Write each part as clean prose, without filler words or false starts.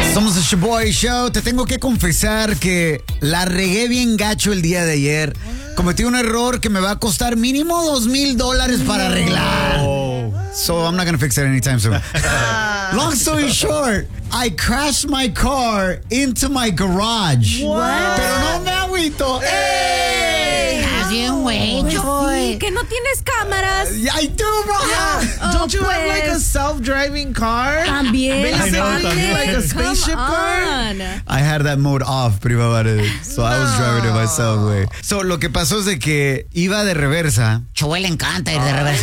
Somos el Shoboy Show. Te tengo que confesar que la regué bien gacho el día de ayer. Cometí un error que me va a costar mínimo $2,000 para arreglar. So I'm not going to fix it anytime soon. Long story short, I crashed my car into my garage. What? Pero no me agüito. ¡Ey! Bien, güey, Sí, que no tienes cámaras. I do, bro. Don't you have like a self-driving car? También. Basically, aparte. like a spaceship Come car? on. I had that mode off, prima. So I was driving it myself, güey. So lo que pasó es de que iba de reversa. Choel le encanta ir de reversa.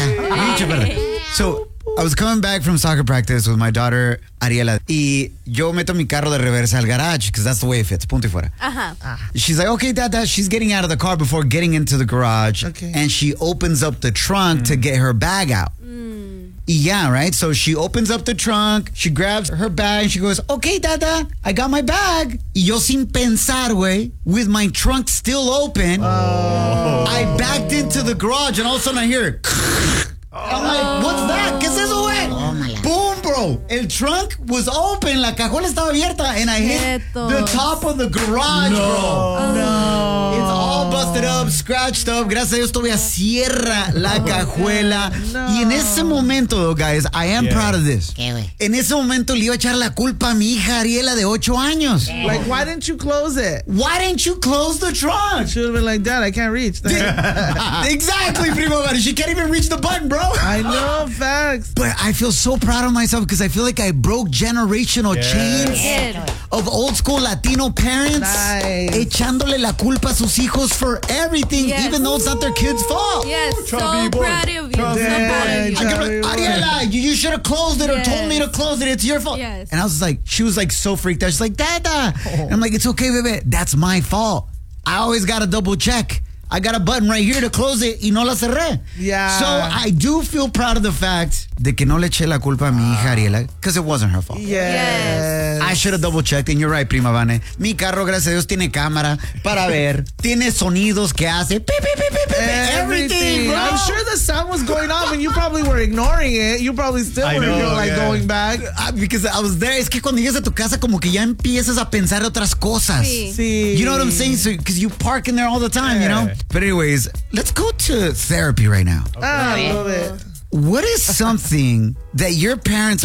So I was coming back from soccer practice with my daughter Ariela y yo meto mi carro de reversa al garage because that's the way it fits. Punto y fuera. Ajá. She's like, okay, Dad, she's getting out of the car before getting into the garage. Okay. And she opens up the trunk to get her bag out. Yeah, right? So she opens up the trunk, she grabs her bag, and she goes, okay, Dada, I got my bag. Y yo sin pensar, güey, with my trunk still open, I backed into the garage, and all of a sudden I hear, I'm like, what's that? ¿Qué es eso, güey? Boom, bro. El trunk was open, la cajuela estaba abierta, and I hit the top of the garage, bro. No. It's all busted up, scratched up. Gracias a Dios todavía cierra la cajuela. Y en ese momento, though, guys, I am proud of this. ¿Qué, güey? En ese momento le iba a echar la culpa a mi hija Ariela de 8 años. Like, why didn't you close it? Why didn't you close the trunk? Should have been like, Dad, I can't reach. Exactly, primo. She can't even reach the button, bro. I know, facts. But I feel so proud of myself because I feel like I broke generational chains of old school Latino parents Nice. echándole la culpa a sus hijos for everything, Yes. even though it's not their kids' fault. Yes, so Chubby boy. proud of you. So Chubby proud of you. I kept like, Ariela, you should have closed it or told me to close it. It's your fault. Yes. And I was like, she was like so freaked out. She's like, Dada. And I'm like, it's okay, baby. That's my fault. I always got to double check. I got a button right here to close it y no la cerré. Yeah. So I do feel proud of the fact de que no le eché la culpa a mi hija Ariela because it wasn't her fault. Yes. I should have double checked, and you're right, prima Vane. Mi carro, gracias a Dios, tiene cámara para ver. Tiene sonidos que hace. Pi, pi, pi, pi, pi, everything, bro. I'm sure the sound was going off and you probably were ignoring it. You probably still were going back. Because I was there. Es que cuando llegas a tu casa, como que ya empiezas a pensar otras cosas. Sí. You know what I'm saying? So, because you park in there all the time, you know? But anyways, let's go to therapy right now. I love it. What is something that your parents